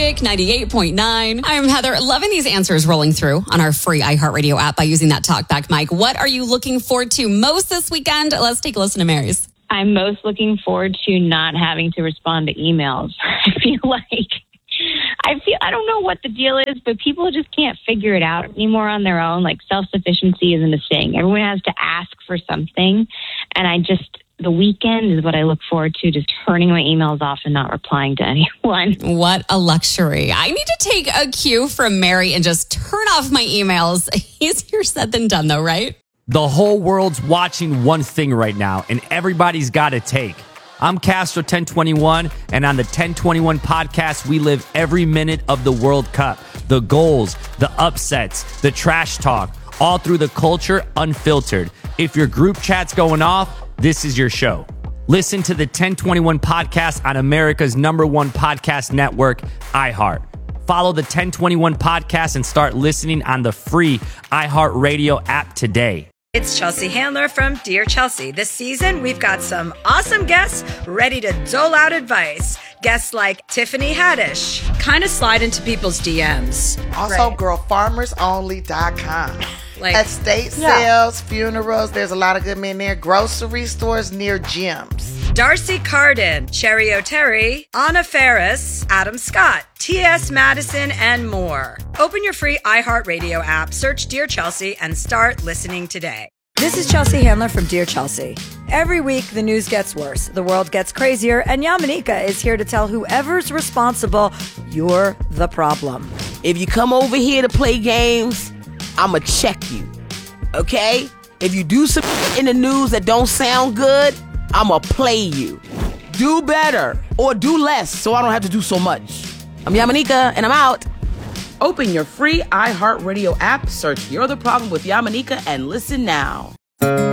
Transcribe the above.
Magic 98.9. I'm Heather. Loving these answers rolling through on our free iHeartRadio app by using that TalkBack mic. What are you looking forward to most this weekend? Let's take a listen to Mary's. I'm most looking forward to not having to respond to emails. I don't know what the deal is, but people just can't figure it out anymore on their own. Like, self-sufficiency isn't a thing. Everyone has to ask for something. And the weekend is what I look forward to, just turning my emails off and not replying to anyone. What a luxury. I need to take a cue from Mary and just turn off my emails. Easier said than done, though, right? The whole world's watching one thing right now, and everybody's got a take. I'm Castro 1021, and on the 1021 podcast, we live every minute of the World Cup. The goals, the upsets, the trash talk, all through the culture, unfiltered. If your group chat's going off, this is your show. Listen to the 1021 podcast on America's #1 podcast network, iHeart. Follow the 1021 podcast and start listening on the free iHeartRadio app today. It's Chelsea Handler from Dear Chelsea. This season, we've got some awesome guests ready to dole out advice. Guests like Tiffany Haddish, kind of slide into people's DMs. Also, girlfarmersonly.com. Like estate sales, funerals, there's a lot of good men there. Grocery stores near gyms. Darcy Carden, Cherry O'Terry, Anna Ferris, Adam Scott, T.S. Madison, and more. Open your free iHeartRadio app, search Dear Chelsea, and start listening today. This is Chelsea Handler from Dear Chelsea. Every week, the news gets worse, the world gets crazier, and Yamanika is here to tell whoever's responsible, you're the problem. If you come over here to play games, I'ma check you, okay? If you do some in the news that don't sound good, I'ma play you. Do better or do less so I don't have to do so much. I'm Yamanika and I'm out. Open your free iHeartRadio app, search You're the Problem with Yamanika, and listen now.